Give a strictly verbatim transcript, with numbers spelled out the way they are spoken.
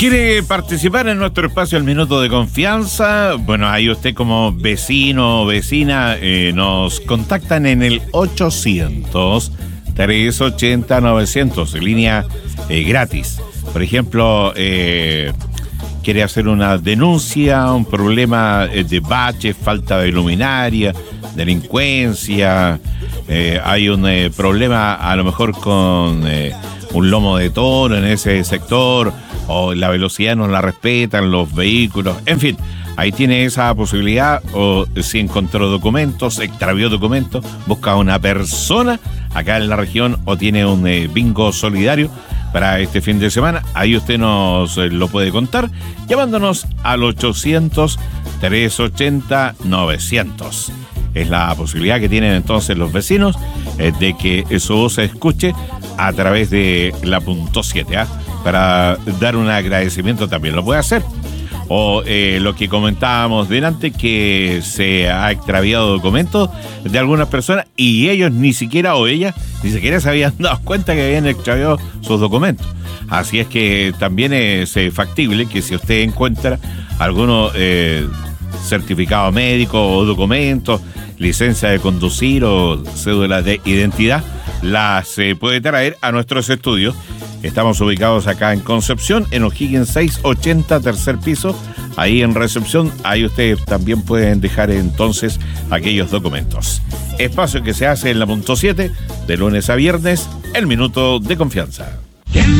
¿Quiere participar en nuestro espacio El Minuto de Confianza? Bueno, ahí usted como vecino o vecina eh, nos contactan en el ochocientos, trescientos ochenta, novecientos, línea eh, gratis. Por ejemplo, eh, quiere hacer una denuncia, un problema eh, de baches, falta de luminaria, delincuencia, eh, hay un eh, problema a lo mejor con eh, un lomo de toro en ese sector, o la velocidad no la respetan los vehículos, en fin, ahí tiene esa posibilidad. O si encontró documentos, extravió documentos, busca a una persona acá en la región o tiene un eh, bingo solidario para este fin de semana, ahí usted nos eh, lo puede contar llamándonos al ochocientos, trescientos ochenta, novecientos. Es la posibilidad que tienen entonces los vecinos eh, de que su voz se escuche a través de la punto siete, ¿eh? Para dar un agradecimiento también lo puede hacer. O eh, lo que comentábamos delante, que se ha extraviado documentos de algunas personas y ellos ni siquiera, o ellas, ni siquiera se habían dado cuenta que habían extraviado sus documentos. Así es que también es eh, factible que si usted encuentra algunos eh, certificado médico o documentos, licencia de conducir o cédula de identidad, las eh, puede traer a nuestros estudios. Estamos ubicados acá en Concepción, en O'Higgins seiscientos ochenta, tercer piso. Ahí en recepción, ahí ustedes también pueden dejar entonces aquellos documentos. Espacio que se hace en la punto siete, de lunes a viernes, El Minuto de Confianza.